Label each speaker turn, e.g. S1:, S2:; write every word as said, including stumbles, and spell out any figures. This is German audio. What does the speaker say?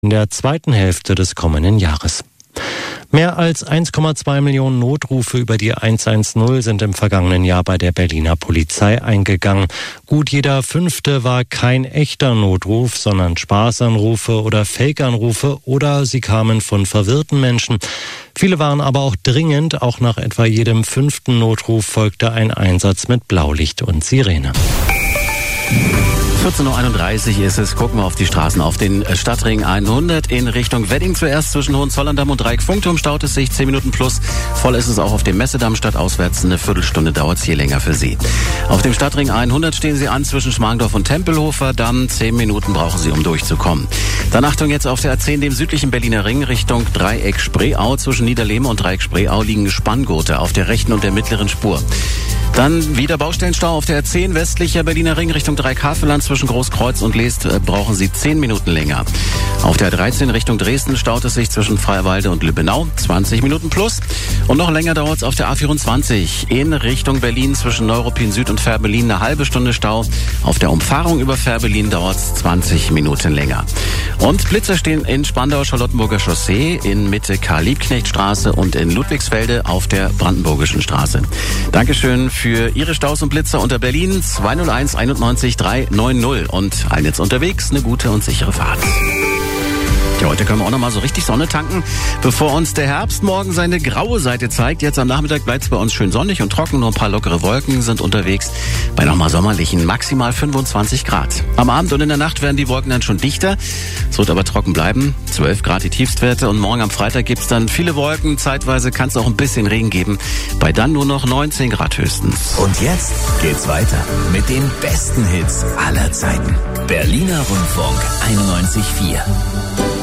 S1: in der zweiten Hälfte des kommenden Jahres. Mehr als eins Komma zwei Millionen Notrufe über die hundertzehn sind im vergangenen Jahr bei der Berliner Polizei eingegangen. Gut jeder fünfte war kein echter Notruf, sondern Spaßanrufe oder Fake-Anrufe oder sie kamen von verwirrten Menschen. Viele waren aber auch dringend. Auch nach etwa jedem fünften Notruf folgte ein Einsatz mit Blaulicht und Sirene.
S2: vierzehn Uhr einunddreißig ist es. Gucken wir auf die Straßen. Auf den Stadtring hundert in Richtung Wedding zuerst. Zwischen Hohenzollern-Damm und Dreieck-Funkturm staut es sich zehn Minuten plus. Voll ist es auch auf dem Messedamm stadtauswärts. Eine Viertelstunde dauert es hier länger für Sie. Auf dem Stadtring hundert stehen Sie an zwischen Schmargendorf und Tempelhofer Damm. zehn Minuten brauchen Sie, um durchzukommen. Dann Achtung jetzt auf der A zehn, dem südlichen Berliner Ring, Richtung Dreieck-Spreeau. Zwischen Niederlehme und Dreieck-Spreeau liegen Spanngurte auf der rechten und der mittleren Spur. Dann wieder Baustellenstau auf der A zehn, westlicher Berliner Ring Richtung Dreieck-Havelland. Zwischen Großkreuz und Leest äh, brauchen Sie zehn Minuten länger. Auf der A dreizehn Richtung Dresden staut es sich zwischen Freiwalde und Lübbenau. zwanzig Minuten plus. Und noch länger dauert es auf der A vierundzwanzig in Richtung Berlin zwischen Neuruppin Süd und Fährberlin. Eine halbe Stunde Stau. Auf der Umfahrung über Fährberlin dauert es zwanzig Minuten länger. Und Blitzer stehen in Spandau-Charlottenburger Chaussee, in Mitte Karl-Liebknecht-Straße und in Ludwigsfelde auf der Brandenburgischen Straße. Dankeschön für Ihre Staus und Blitzer unter Berlin zwei null eins einundneunzig drei neun null und allen jetzt unterwegs eine gute und sichere Fahrt. Ja, heute können wir auch noch mal so richtig Sonne tanken, bevor uns der Herbst morgen seine graue Seite zeigt. Jetzt am Nachmittag bleibt es bei uns schön sonnig und trocken. Nur ein paar lockere Wolken sind unterwegs bei noch mal sommerlichen maximal fünfundzwanzig Grad. Am Abend und in der Nacht werden die Wolken dann schon dichter. Es wird aber trocken bleiben. zwölf Grad die Tiefstwerte und morgen am Freitag gibt es dann viele Wolken. Zeitweise kann es auch ein bisschen Regen geben. Bei dann nur noch neunzehn Grad höchstens.
S3: Und jetzt geht's weiter mit den besten Hits aller Zeiten. Berliner Rundfunk einundneunzig Komma vier.